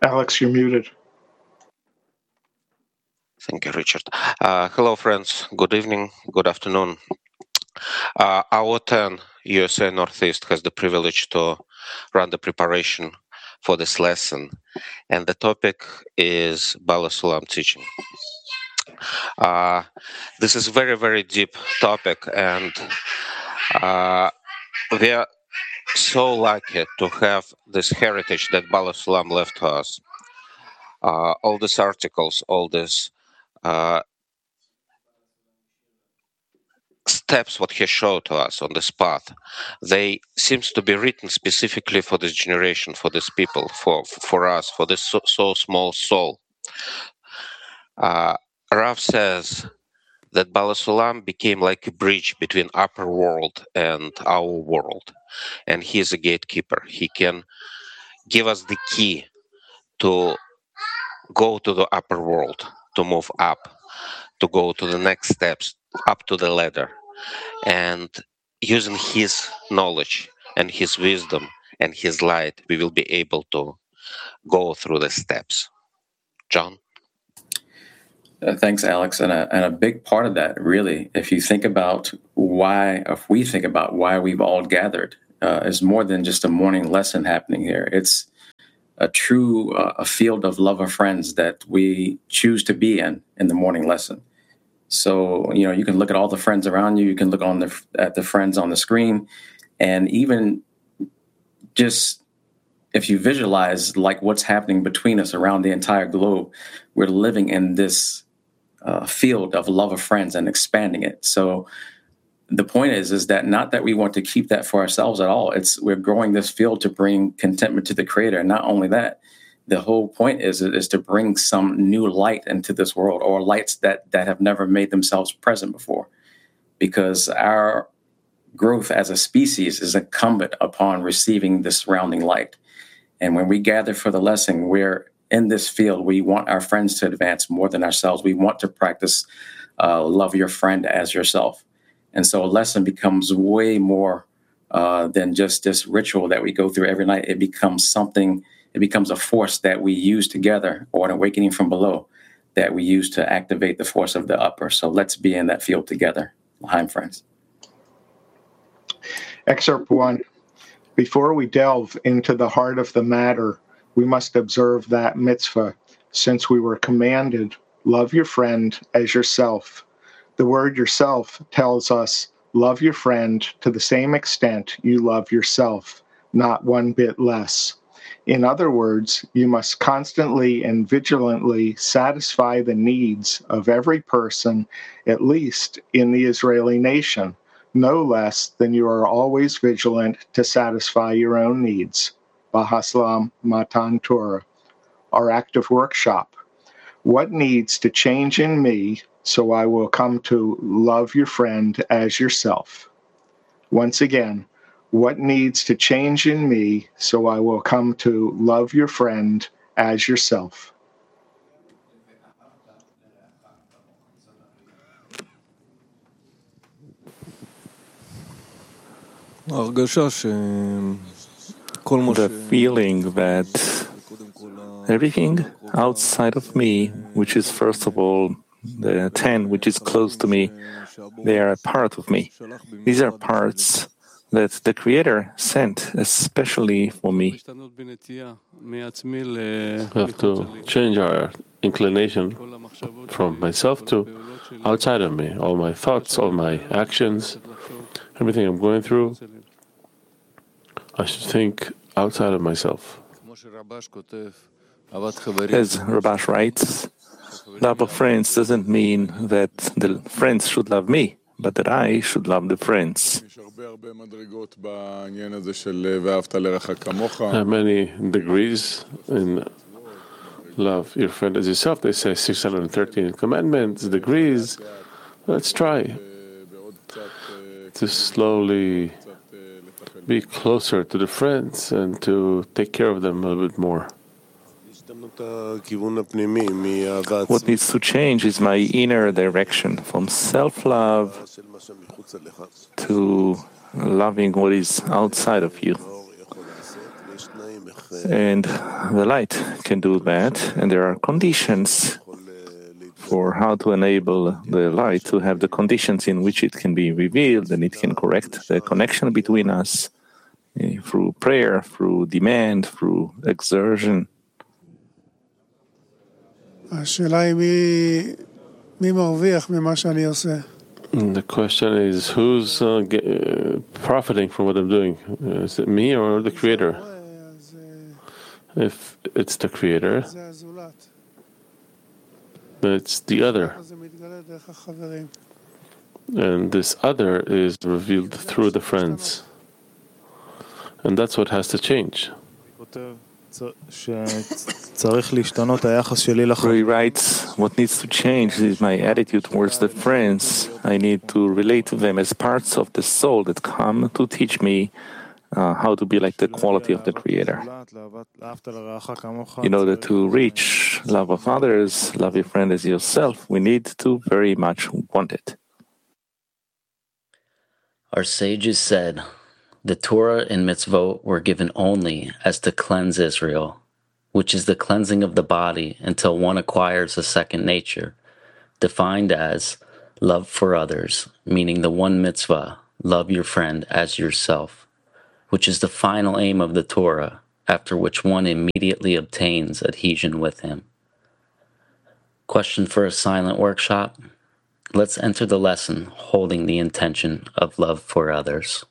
Alex, you're muted. Thank you, Richard. Hello, friends. Good evening, good afternoon. Our 10 USA Northeast has the privilege to run the preparation for this lesson, and the topic is Bala Sulam teaching. This is very, very deep topic, and we are so lucky to have this heritage that Bala Sulam left to us. All these articles, all these steps what he showed to us on this path, they seems to be written specifically for this generation, for these people, for us, for this so small soul. Rav says that Bala Sulam became like a bridge between upper world and our world, and he is a gatekeeper. He can give us the key to go to the upper world, to move up, to go to the next steps, up to the ladder. And using his knowledge and his wisdom and his light, we will be able to go through the steps. John? Thanks, Alex. And a big part of that, really, if we think about why we've all gathered, is more than just a morning lesson happening here. It's a true a field of love of friends that we choose to be in the morning lesson. So, you can look at all the friends around you. You can look at the friends on the screen, and even just if you visualize like what's happening between us around the entire globe, we're living in this field of love of friends and expanding it. So the point is that not that we want to keep that for ourselves at all. We're growing this field to bring contentment to the Creator. And not only that, the whole point is to bring some new light into this world, or lights that have never made themselves present before. Because our growth as a species is incumbent upon receiving the surrounding light. And when we gather for the lesson, we're in this field. We want our friends to advance more than ourselves. We want to practice love your friend as yourself. And so a lesson becomes way more than just this ritual that we go through every night. It becomes something. It becomes a force that we use together, or an awakening from below that we use to activate the force of the upper. So let's be in that field together. L'chaim, friends. Excerpt 1. Before we delve into the heart of the matter, we must observe that mitzvah, since we were commanded, love your friend as yourself. The word yourself tells us, love your friend to the same extent you love yourself, not one bit less. In other words, you must constantly and vigilantly satisfy the needs of every person, at least in the Israeli nation, no less than you are always vigilant to satisfy your own needs. Bahaslam Matan Torah. Our active workshop. What needs to change in me so I will come to love your friend as yourself? Once again, what needs to change in me so I will come to love your friend as yourself? The feeling that everything outside of me, which is first of all the 10, which is close to me, they are a part of me. These are parts that the Creator sent especially for me. We have to change our inclination from myself to outside of me. All my thoughts, all my actions, everything I'm going through, I should think outside of myself. As Rabash writes, love of friends doesn't mean that the friends should love me, but that I should love the friends. There are many degrees in love your friend as yourself. They say 613 commandments, degrees. Let's try to slowly be closer to the friends and to take care of them a little bit more. What needs to change is my inner direction from self-love to loving what is outside of you. And the light can do that, and there are conditions for how to enable the light to have the conditions in which it can be revealed and it can correct the connection between us through prayer, through demand, through exertion. The question is, who's profiting from what I'm doing? Is it me or the Creator? If it's the Creator, then it's the other. And this other is revealed through the friends. And that's what has to change. He writes, what needs to change is my attitude towards the friends. I need to relate to them as parts of the soul that come to teach me how to be like the quality of the Creator. In order to reach love of others, love your friend as yourself, we need to very much want it. Our sages said, the Torah and mitzvot were given only as to cleanse Israel, which is the cleansing of the body until one acquires a second nature, defined as love for others, meaning the one mitzvah, love your friend as yourself, which is the final aim of the Torah, after which one immediately obtains adhesion with him. Question for a silent workshop? Let's enter the lesson holding the intention of love for others.